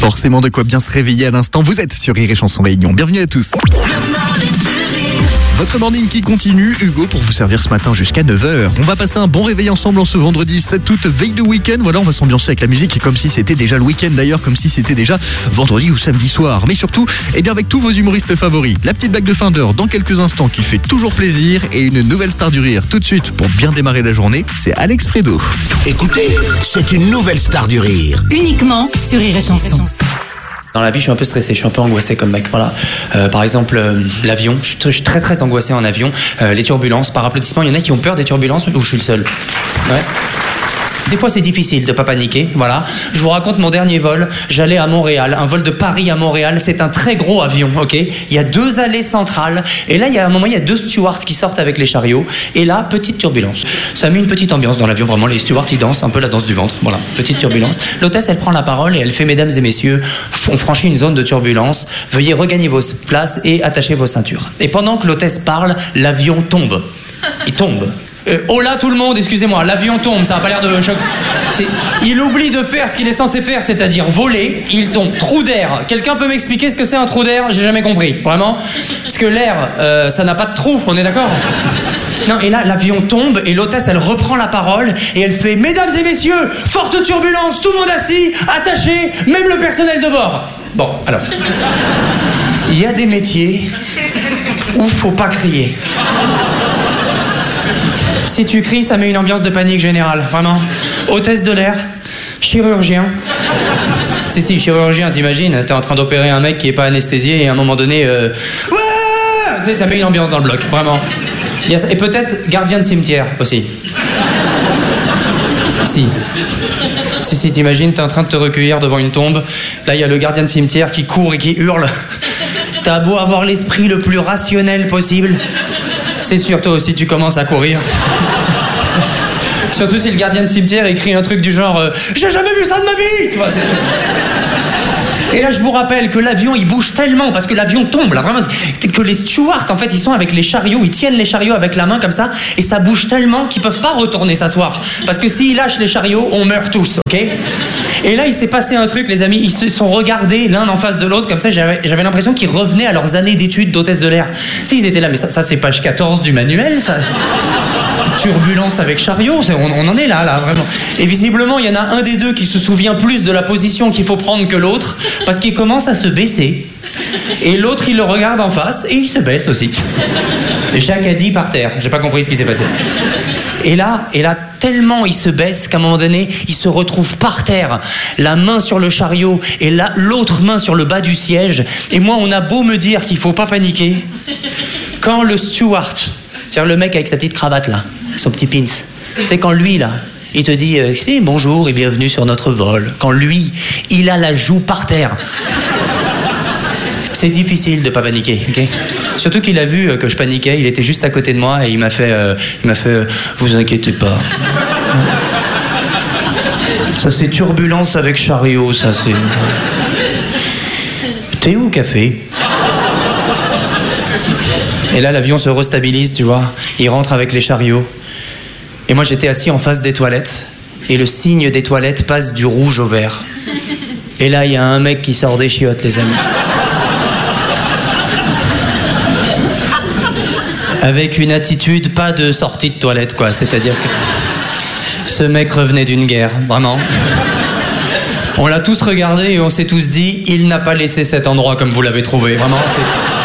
Forcément de quoi bien se réveiller à l'instant. Vous êtes sur Rire et Chanson Réunion. Bienvenue à tous. Votre morning qui continue, Hugo, pour vous servir ce matin jusqu'à 9h. On va passer un bon réveil ensemble en ce vendredi 7 août, veille de week-end. Voilà, on va s'ambiancer avec la musique comme si c'était déjà le week-end d'ailleurs, comme si c'était déjà vendredi ou samedi soir. Mais surtout, avec tous vos humoristes favoris. La petite blague de fin d'heure dans quelques instants qui fait toujours plaisir et une nouvelle star du rire tout de suite pour bien démarrer la journée, c'est Alex Fredo. Écoutez, c'est une nouvelle star du rire. Uniquement sur Rire et Chanson. Dans la vie, je suis un peu stressé, je suis un peu angoissé comme mec. Voilà. Par exemple, l'avion. Je suis très très angoissé en avion. Les turbulences, par applaudissement, il y en a qui ont peur des turbulences, ou je suis le seul. Ouais. Des fois, c'est difficile de pas paniquer, voilà. Je vous raconte mon dernier vol. J'allais à Montréal, un vol de Paris à Montréal. C'est un très gros avion, ok. Il y a 2 allées centrales. Et là, il y a un moment, il y a 2 stewards qui sortent avec les chariots. Et là, petite turbulence. Ça a mis une petite ambiance dans l'avion, vraiment. Les stewards, ils dansent un peu la danse du ventre. Voilà, petite turbulence. L'hôtesse, elle prend la parole et elle fait: mesdames et messieurs, on franchit une zone de turbulence. Veuillez regagner vos places et attacher vos ceintures. Et pendant que l'hôtesse parle, l'avion tombe. Il tombe. Oh là tout le monde, excusez-moi, l'avion tombe, ça n'a pas l'air de choc. Il oublie de faire ce qu'il est censé faire, c'est-à-dire voler, il tombe. Trou d'air. Quelqu'un peut m'expliquer ce que c'est un trou d'air? J'ai jamais compris, vraiment. Parce que l'air, ça n'a pas de trou, on est d'accord? Non, et là, l'avion tombe et l'hôtesse, elle reprend la parole et elle fait: mesdames et messieurs, forte turbulence, tout le monde assis, attaché, même le personnel de bord. Bon, alors. Il y a des métiers où faut pas crier. Si tu cries, ça met une ambiance de panique générale, vraiment. Hôtesse de l'air, chirurgien. Si, chirurgien, t'imagines, t'es en train d'opérer un mec qui est pas anesthésié et à un moment donné, ouais, ça met une ambiance dans le bloc, vraiment. Et peut-être gardien de cimetière aussi. Si, t'imagines, t'es en train de te recueillir devant une tombe. Là, il y a le gardien de cimetière qui court et qui hurle. T'as beau avoir l'esprit le plus rationnel possible, c'est sûr, toi aussi, tu commences à courir. Surtout si le gardien de cimetière écrit un truc du genre j'ai jamais vu ça de ma vie, tu vois, c'est... Et là, je vous rappelle que l'avion, il bouge tellement, parce que l'avion tombe, là, vraiment, que les stewards, en fait, ils sont avec les chariots, ils tiennent les chariots avec la main, comme ça, et ça bouge tellement qu'ils peuvent pas retourner s'asseoir. Parce que s'ils lâchent les chariots, on meurt tous, ok? Et là, il s'est passé un truc, les amis, ils se sont regardés l'un en face de l'autre, comme ça, j'avais l'impression qu'ils revenaient à leurs années d'études d'hôtesse de l'air. Tu sais, ils étaient là, mais ça c'est page 14 du manuel, ça. Turbulence avec chariot, on en est là, vraiment. Et visiblement, il y en a un des deux qui se souvient plus de la position qu'il faut prendre que l'autre, parce qu'il commence à se baisser. Et l'autre, il le regarde en face, et il se baisse aussi. Et Jacques a dit par terre, j'ai pas compris ce qui s'est passé. Et là, tellement il se baisse qu'à un moment donné, il se retrouve par terre, la main sur le chariot, et l'autre main sur le bas du siège. Et moi, on a beau me dire qu'il faut pas paniquer, quand le steward, c'est-à-dire le mec avec sa petite cravate là, son petit pins, c'est quand lui là, il te dit bonjour et bienvenue sur notre vol. Quand lui, il a la joue par terre. C'est difficile de pas paniquer, ok? Surtout qu'il a vu que je paniquais, il était juste à côté de moi et il m'a fait vous inquiétez pas. Ça c'est turbulence avec chariot, ça c'est... Thé ou café? Et là, l'avion se restabilise, tu vois. Il rentre avec les chariots. Et moi, j'étais assis en face des toilettes. Et le signe des toilettes passe du rouge au vert. Et là, il y a un mec qui sort des chiottes, les amis. Avec une attitude, pas de sortie de toilette, quoi. C'est-à-dire que ce mec revenait d'une guerre, vraiment. On l'a tous regardé et on s'est tous dit, il n'a pas laissé cet endroit comme vous l'avez trouvé. Vraiment, c'est...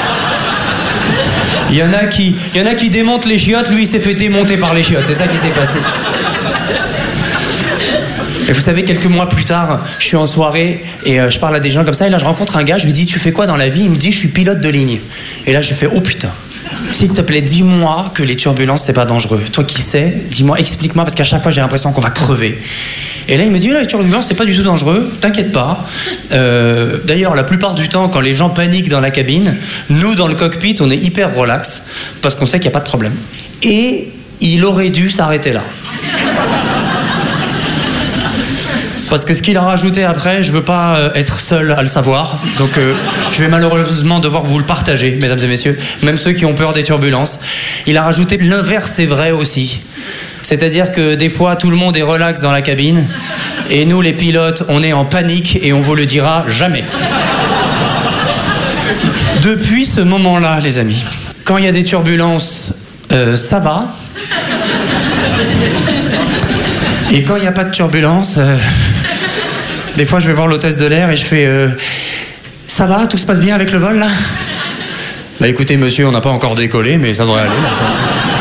Il y en a qui démontent les chiottes, lui il s'est fait démonter par les chiottes, c'est ça qui s'est passé. Et vous savez, quelques mois plus tard, je suis en soirée et je parle à des gens comme ça, et là je rencontre un gars, je lui dis: tu fais quoi dans la vie? Il me dit: je suis pilote de ligne. Et là je fais: oh putain, s'il te plaît, dis-moi que les turbulences c'est pas dangereux. Toi qui sais, dis-moi, explique-moi, parce qu'à chaque fois j'ai l'impression qu'on va crever. Et là il me dit: là, les turbulences c'est pas du tout dangereux, t'inquiète pas. D'ailleurs la plupart du temps quand les gens paniquent dans la cabine, nous dans le cockpit on est hyper relax, parce qu'on sait qu'il n'y a pas de problème. Et il aurait dû s'arrêter là. Parce que ce qu'il a rajouté après, je veux pas être seul à le savoir. Donc je vais malheureusement devoir vous le partager, mesdames et messieurs. Même ceux qui ont peur des turbulences. Il a rajouté: l'inverse est vrai aussi. C'est-à-dire que des fois, tout le monde est relax dans la cabine, et nous, les pilotes, on est en panique, et on vous le dira jamais. Depuis ce moment-là, les amis, quand il y a des turbulences, ça va. Et quand il n'y a pas de turbulence, des fois, je vais voir l'hôtesse de l'air et je fais... ça va, tout se passe bien avec le vol, là ? Bah écoutez, monsieur, on n'a pas encore décollé, mais ça devrait aller.